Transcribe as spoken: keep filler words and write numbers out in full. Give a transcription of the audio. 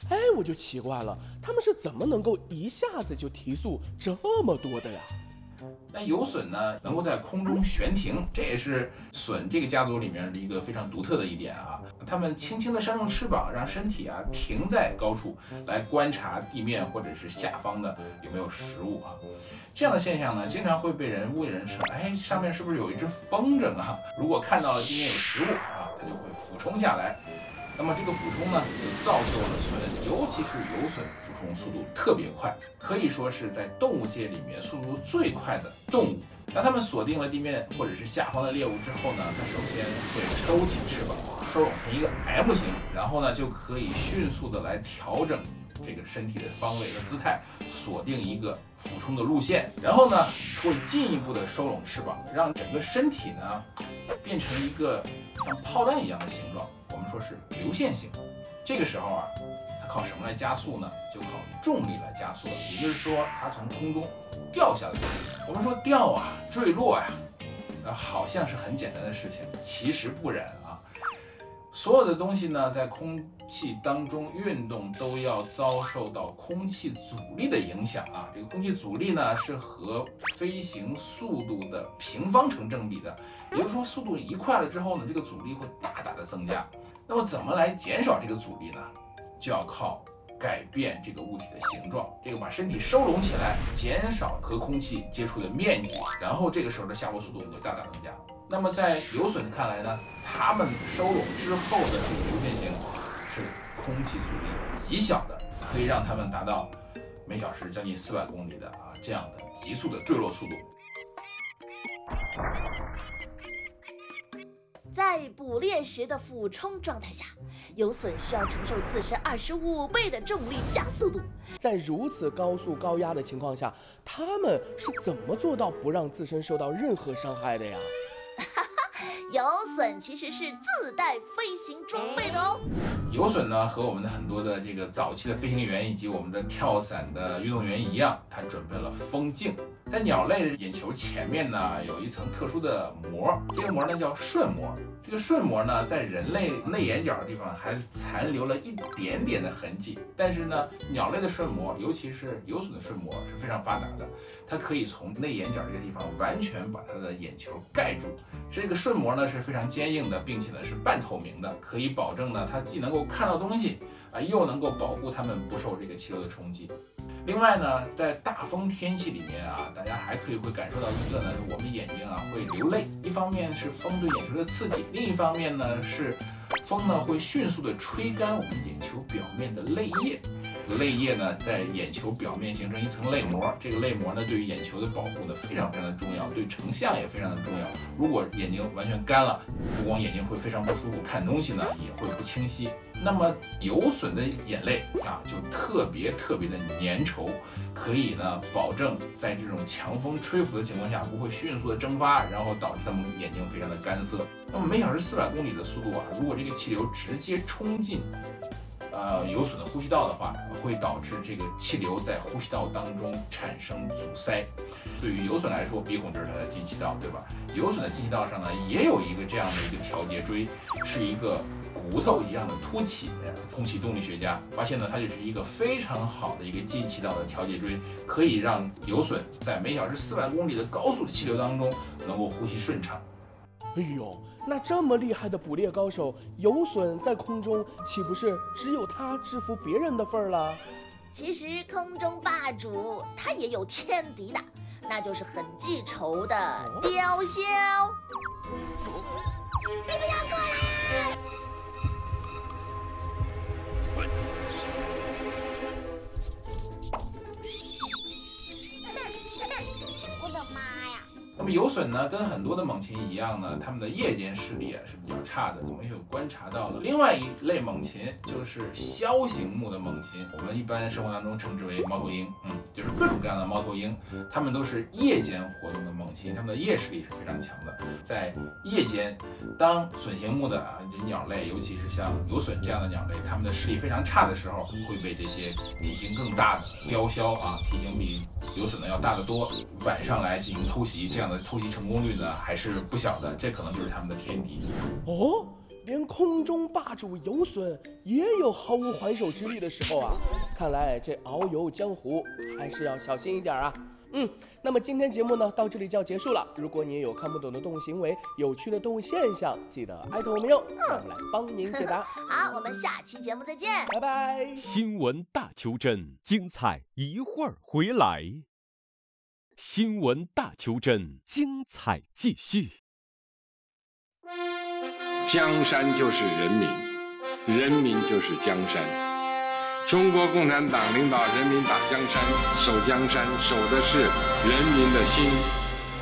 哎，我就奇怪了，他们是怎么能够一下子就提速这么多的呀？ 那游隼呢，能够在空中悬停，这也是隼这个家族里面的一个非常独特的一点啊。它们轻轻地扇动翅膀，让身体啊停在高处，来观察地面或者是下方的有没有食物啊。这样的现象呢，经常会被人误认成，哎，上面是不是有一只风筝啊？如果看到了地面有食物啊，它就会俯冲下来。那么这个俯冲呢，就造就了隼，尤其是游隼俯冲速度特别快，可以说是在动物界里面速度最快的动物。当它们锁定了地面或者是下方的猎物之后呢，它首先会收起翅膀，收拢成一个 M 型，然后呢就可以迅速的来调整这个身体的方位和姿态，锁定一个俯冲的路线，然后呢会进一步的收拢翅膀，让整个身体呢变成一个像炮弹一样的形状，我们说是流线型。这个时候啊，它靠什么来加速呢？就靠重力来加速了。也就是说，它从空中掉下来。我们说掉啊，坠落呀、啊，呃，好像是很简单的事情，其实不然啊。所有的东西呢，在空气当中运动都要遭受到空气阻力的影响啊。这个空气阻力呢，是和飞行速度的平方成正比的。也就是说，速度一快了之后呢，这个阻力会大大的增加。那么怎么来减少这个阻力呢？就要靠改变这个物体的形状，这个把身体收拢起来，减少和空气接触的面积，然后这个时候的下落速度会大大增加。那么在游隼看来呢，它们收拢之后的这个流线型是空气阻力极小的，可以让它们达到每小时将近四百公里的啊这样的急速的坠落速度。 在捕猎时的俯冲状态下，游隼需要承受自身二十五倍的重力加速度。 在如此高速高压的情况下，他们是怎么做到不让自身受到任何伤害的呀？ 游隼其实是自带飞行装备的哦。 游隼呢，和我们的很多的这个早期的飞行员以及我们的跳伞的运动员一样，它准备了风镜。在鸟类的眼球前面呢，有一层特殊的膜，这个膜呢叫瞬膜。这个瞬膜呢，在人类内眼角的地方还残留了一点点的痕迹，但是呢，鸟类的瞬膜，尤其是游隼的瞬膜是非常发达的，它可以从内眼角这个地方完全把它的眼球盖住。这个瞬膜呢是非常坚硬的，并且呢是半透明的，可以保证呢它既能够看到东西啊，又能够保护它们不受这个气流的冲击。另外呢，在大风天气里面啊，大家还可以会感受到一个呢，我们眼睛啊会流泪。一方面是风对眼球的刺激，另一方面呢是风呢会迅速的吹干我们眼球表面的泪液。泪液呢在眼球表面形成一层泪膜，这个泪膜呢对于眼球的保护呢非常非常的重要，对成像也非常的重要。如果眼睛完全干了，不光眼睛会非常不舒服，看东西呢也会不清晰。那么游隼的眼泪啊就特别特别的粘稠，可以呢保证在这种强风吹拂的情况下不会迅速的蒸发，然后导致它们眼睛非常的干涩。那么每小时四百公里的速度啊，如果这个气流直接冲进呃，游隼的呼吸道的话，会导致这个气流在呼吸道当中产生阻塞。对于游隼来说，鼻孔就是它的进气道，对吧？游隼的进气道上呢，也有一个这样的一个调节锥，是一个骨头一样的凸起。空气动力学家发现呢，它就是一个非常好的一个进气道的调节锥，可以让游隼在每小时四百公里的高速的气流当中能够呼吸顺畅。 哎呦，那这么厉害的捕猎高手，游隼在空中岂不是只有他制服别人的份儿了？ 其实空中霸主他也有天敌的，那就是很记仇的雕鸮。你不要过来！我的妈呀！ 那么游隼呢，跟很多的猛禽一样呢，它们的夜间视力啊是比较差的。我们有观察到了另外一类猛禽，就是枭形目的猛禽，我们一般生活当中称之为猫头鹰，嗯，就是各种各样的猫头鹰，它们都是夜间活动的猛禽，它们的夜视力是非常强的。在夜间，当隼形目的啊鸟类，尤其是像游隼这样的鸟类，它们的视力非常差的时候，会被这些体型更大的雕鸮啊，体型比游隼呢要大得多，晚上来进行偷袭，这样的偷袭成功率呢还是不小的，这可能就是他们的天敌。 哦， 连空中霸主游隼也有毫无还手之力的时候啊！看来这遨游江湖还是要小心一点啊。嗯，那么今天节目呢到这里就要结束了。如果你也有看不懂的动物行为、有趣的动物现象，记得艾特我们哟，让我们来帮您解答。 好，我们下期节目再见， 拜拜。 新闻大求真，精彩一会儿回来。新闻大求真，精彩继续。 江山就是人民，人民就是江山。中国共产党领导人民打江山，守江山，守的是人民的心。